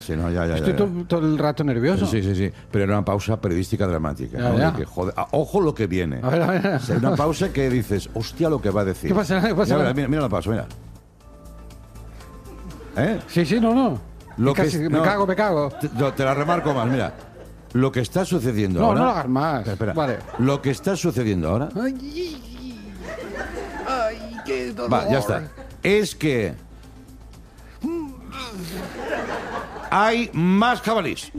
Sí, no, ya. Estoy todo el rato nervioso. Sí. Pero era una pausa periodística dramática. Ya, ¿no? ya. Que, joder, ojo lo que viene. A ver. O sea, una pausa que dices, hostia, lo que va a decir. ¿Qué pasa? Ya verás, mira la pausa, mira. Sí, no. Lo que Casi, es- me no. cago. Te la remarco más, mira. Lo que está sucediendo No, ahora. no lo hagas más. Espera. Vale. Lo que está sucediendo ahora. Ay, qué dolor. Va, ya está. Es que hay más jabalís.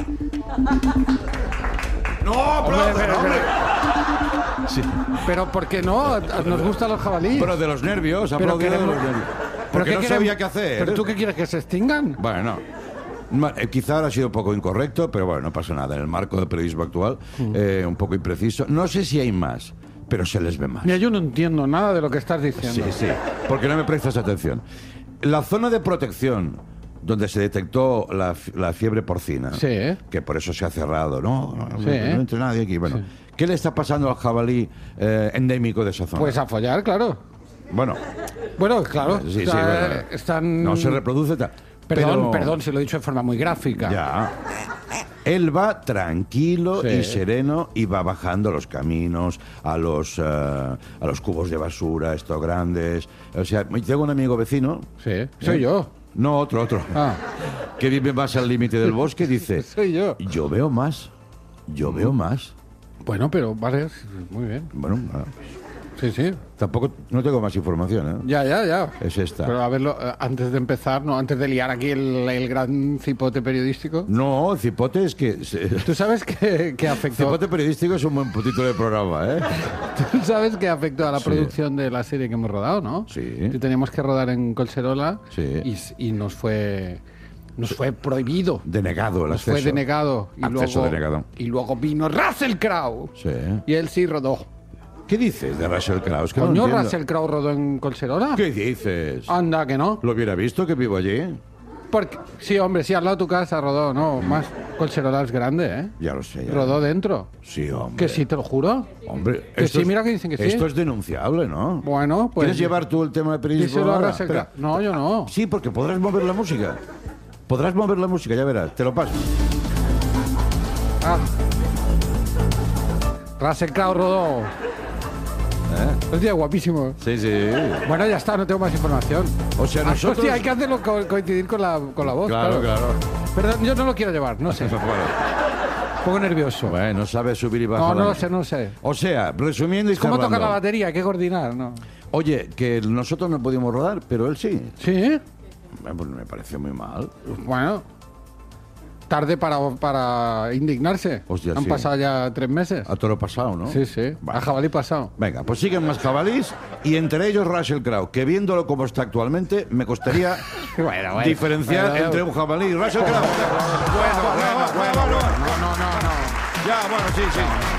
No, Hombre, hombre. Sí. Pero ¿por qué no? Nos gustan los jabalíes. Pero de los nervios, Pero aplaudido de queremos- los nervios. ¿Pero Porque qué no queremos? sabía qué hacer. ¿Pero tú qué quieres? ¿Que se extingan? Bueno, quizá ahora ha sido un poco incorrecto, pero bueno, no pasa nada. En el marco del periodismo actual, un poco impreciso. No sé si hay más, pero se les ve más. Mira, yo no entiendo nada de lo que estás diciendo. Sí, porque no me prestas atención. La zona de protección donde se detectó la fiebre porcina, Sí. que por eso se ha cerrado, no Sí. entre nadie aquí. Bueno, Sí. ¿qué le está pasando al jabalí endémico de esa zona? Pues a follar, claro. Bueno, Bueno, claro. sí, o sea, bueno. Están... No se reproduce tal. Perdón, si lo he dicho de forma muy gráfica. Ya. Él va tranquilo Sí. y sereno y va bajando los caminos, a los cubos de basura, estos grandes. O sea, tengo un amigo vecino. Sí, soy yo. No, otro. Ah, Que vive más al límite del bosque, dice, soy yo. yo veo más. Bueno, pero vale, muy bien. Bueno, Sí. tampoco, no tengo más información, ¿eh? Ya. Es esta. Pero a verlo, antes de empezar, no, antes de liar aquí el gran cipote periodístico. No, cipote es que... ¿Tú sabes que afectó? Cipote periodístico es un buen título de programa, ¿eh? ¿Tú sabes que afectó a la Sí. producción de la serie que hemos rodado, no? Sí. Que teníamos que rodar en Collserola Sí. y nos fue prohibido. Denegado el Nos fue acceso. denegado. Acceso denegado. Y luego vino Russell Crowe. Sí. Y él sí rodó. ¿Qué dices de Russell Crowe? Es que no ¿Coño, entiendo. Russell Crowe rodó en Collserola? ¿Qué dices? Anda, que no. ¿Lo hubiera visto que vivo allí? Porque, sí, hombre, sí, al lado de tu casa rodó, no, más. Collserola es grande, ¿eh? Ya lo sé. ya. Rodó dentro. Sí, hombre. Que sí, te lo juro. Hombre, Que esto sí, mira que dicen que sí. Esto es denunciable, ¿no? Bueno, pues... ¿Quieres llevar tú el tema de periodismo? díselo a ahora? Russell Espera. Crowe. No, yo no. Sí, porque podrás mover la música. Podrás mover la música, ya verás. Te lo paso. Ah. Russell Crowe rodó. Es día guapísimo. Sí, sí. Bueno, ya está, no tengo más información. O sea, nosotros... Hostia, hay que hacerlo coincidir con la voz. Claro. Perdón, yo no lo quiero llevar, no sé. Un poco nervioso. Bueno, sabes subir y bajar. No lo sé. O sea, resumiendo y ¿Cómo toca cerrando. la batería? Hay que coordinar, ¿no? Oye, que nosotros no pudimos rodar, pero él sí. ¿Sí? Pues me pareció muy mal. Bueno, tarde para indignarse. Hostia, Han sí. pasado ya 3 meses. A toro pasado, ¿no? Sí. Vale. A jabalí pasado. Venga, pues siguen más jabalís y entre ellos Russell Crowe, que viéndolo como está actualmente, me costaría Bueno. diferenciar Bueno. entre un jabalí y Russell Crowe. Bueno. No. Ya, bueno, sí.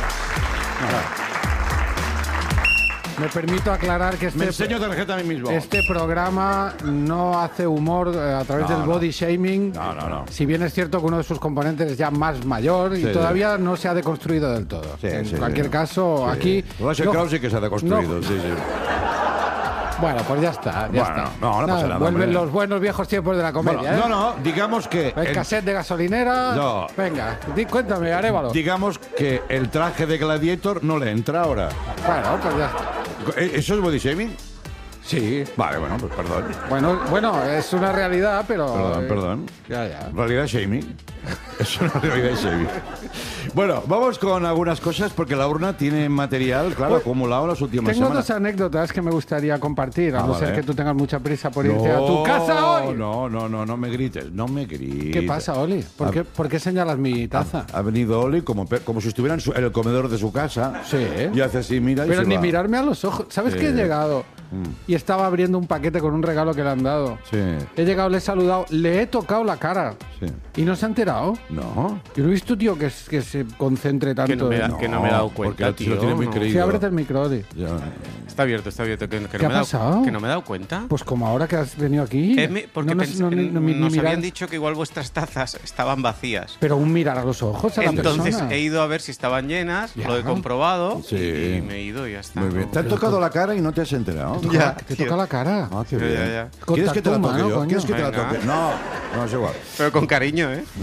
Me permito aclarar que Me enseño tarjeta a mí mismo. este programa no hace humor a través del body shaming. No. Si bien es cierto que uno de sus componentes es ya más mayor y Sí. todavía no se ha deconstruido del todo. Sí, En sí, cualquier sí. caso, Sí. aquí... Russell Crowe sí que se ha deconstruido, no. sí. Bueno, pues ya está. Bueno, no pasa nada, Vuelven hombre. los buenos viejos tiempos de la comedia. Bueno, ¿eh? no, digamos que... El cassette de gasolinera. No. Venga, cuéntame, Arévalo. Digamos que el traje de Gladiator no le entra ahora. Bueno, pues ya está. ¿Eso es body shaming? Sí. Vale, bueno, pues perdón. Bueno, es una realidad, pero... Perdón. Ya. Realidad shaming. Es una realidad shaming. Bueno, vamos con algunas cosas porque la urna tiene material, claro, acumulado las últimas Tengo semanas. dos anécdotas que me gustaría compartir, a no vale. ser que tú tengas mucha prisa por irte a tu casa hoy. No me grites, no me grites. ¿Qué pasa, Oli? ¿Por qué señalas mi taza? Ha venido Oli como si estuviera en el comedor de su casa. Sí. Y hace así, mira, y Pero se ni va. mirarme a los ojos. ¿Sabes que he llegado? Y estaba abriendo un paquete con un regalo que le han dado. Sí. He llegado, le he saludado, le he tocado la cara. Sí. Y no se ha enterado. No. Yo no he visto, tío, que se concentre tanto. Que no me he dado cuenta, porque lo tío. tiene muy no. creído. Sí, ábrete el micro, Oli. Ya. Está abierto. Que no ¿Qué me ha he dado- pasado? Que no me he dado cuenta. Pues como ahora que has venido aquí. Porque no ni nos mirar- habían dicho que igual vuestras tazas estaban vacías. Pero un mirar a los ojos a la Entonces persona. he ido a ver si estaban llenas, Ya. lo he comprobado Sí. y me he ido y ya está. Muy bien. Te han tocado la cara y no te has enterado. Ya, Te tío. toca la cara. Ah, qué Ya, bien. ya, ya. ¿Quieres que te la Contacto toque yo? humano, ¿Quieres que te la Venga. toque? No, no, es igual. Pero con cariño, ¿eh?